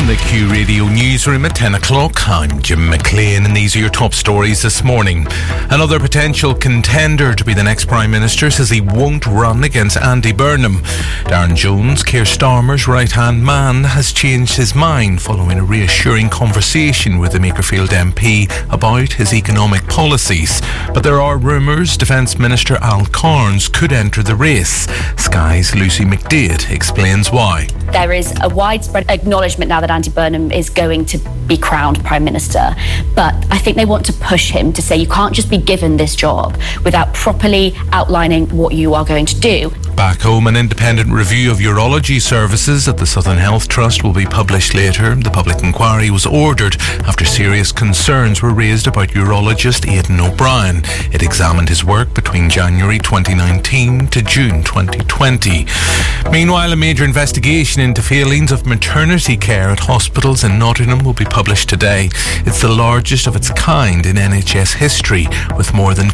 the Q Radio newsroom at 10 o'clock. I'm Jim McLean and these are your top stories this morning. Another potential contender to be the next Prime Minister says he won't run against Andy Burnham. Darren Jones, Keir Starmer's right-hand man, has changed his mind following a reassuring conversation with the Makerfield MP about his economic policies. But there are rumours Defence Minister Al Carnes could enter the race. Sky's Lucy McDade explains why. There is a widespread acknowledgement now that Andy Burnham is going to be crowned Prime Minister, but I think they want to push him to say you can't just be given this job without properly outlining what you are going to do. Back home, an independent review of urology services at the Southern Health Trust will be published later. The public inquiry was ordered after serious concerns were raised about urologist Aidan O'Brien. It examined his work between January 2019 to June 2020. Meanwhile, a major investigation into failings of maternity care at hospitals in Nottingham will be published today. It's the largest of its kind in NHS history, with more than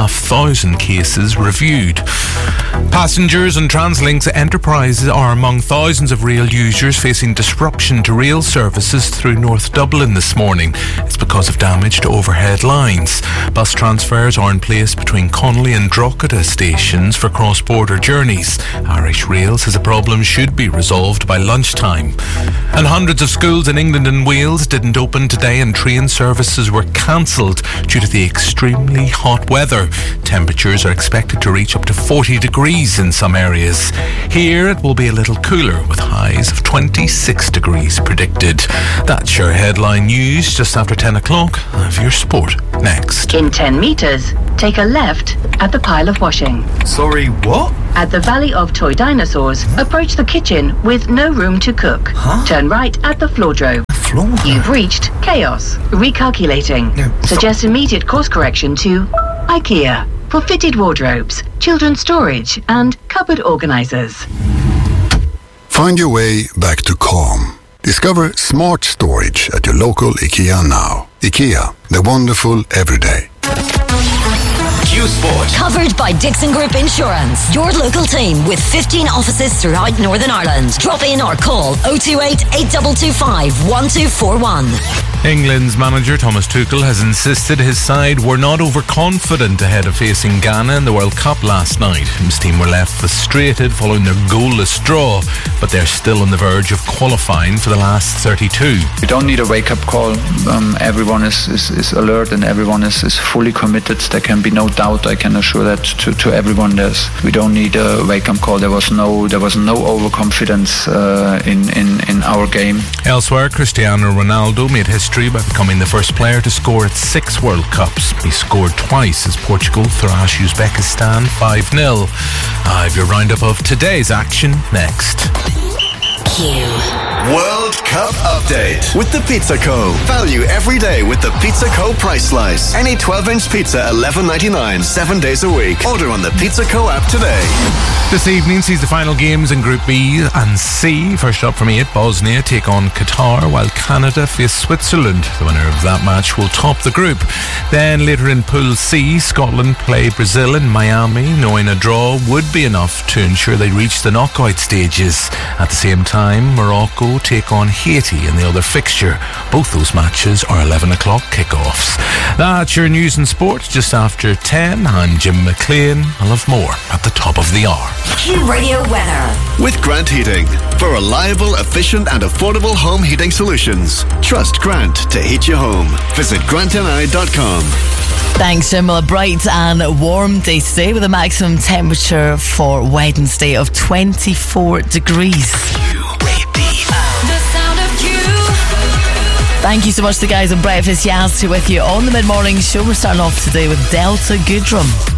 2,500 cases reviewed. Passengers and Translink's enterprises are among thousands of rail users facing disruption to rail services through North Dublin this morning. It's because of damage to overhead lines. Bus transfers are in place between Connolly and Drogheda stations for cross-border journeys. Irish Rail says the problem should be resolved by lunchtime. And hundreds of schools in England and Wales didn't open today and train services were cancelled due to the extremely hot weather. Temperatures are expected to reach up to 40 degrees in some areas. Here it will be a little cooler with highs of 26 degrees predicted. That's your headline news just after 10 o'clock. Have your sport next. In 10 metres, take a left at the pile of washing. Sorry, what? At the Valley of Toy Dinosaurs, approach the kitchen with no room to cook. Huh? Turn right at the Floordro. Floordro? You've reached chaos. Recalculating. No, Suggest immediate course correction to IKEA for fitted wardrobes, children's storage and cupboard organisers. Find your way back to calm. Discover smart storage at your local IKEA now. IKEA, the wonderful everyday. Q Sport. Covered by Dixon Group Insurance. Your local team with 15 offices throughout Northern Ireland. Drop in or call 028 8225 1241. England's manager Thomas Tuchel has insisted his side were not overconfident ahead of facing Ghana in the World Cup last night. His team were left frustrated following their goalless draw, but they're still on the verge of qualifying for the last 32. We don't need a wake-up call. Everyone is alert and everyone is fully committed. There can be no doubt. I can assure that to everyone. We don't need a wake-up call. There was no overconfidence in our game. Elsewhere, Cristiano Ronaldo made history by becoming the first player to score at 6 World Cups. He scored twice as Portugal thrashed Uzbekistan 5-0. I have your roundup of today's action next. World Cup update with the Pizza Co. Value every day with the Pizza Co. price slice. Any 12-inch pizza $11.99, 7 days a week. Order on the Pizza Co. app today. This evening sees the final games in Group B and C. First up from 8, Bosnia take on Qatar, while Canada face Switzerland. The winner of that match will top the group. Then later in Pool C, Scotland play Brazil in Miami, knowing a draw would be enough to ensure they reach the knockout stages. At the same time, Morocco take on Haiti in the other fixture. Both those matches are 11 o'clock kickoffs. That's your news and sport just after 10. I'm Jim McLean. I'll have more at the top of the hour. Q Radio weather. With Grant Heating. For reliable, efficient and affordable home heating solutions. Trust Grant to heat your home. Visit grantni.com. Thanks, Jim. Well, a bright and warm day today with a maximum temperature for Wednesday of 24 degrees. Thank you so much to the guys on Breakfast Yazzie with you on the mid-morning show. We're starting off today with Delta Goodrum.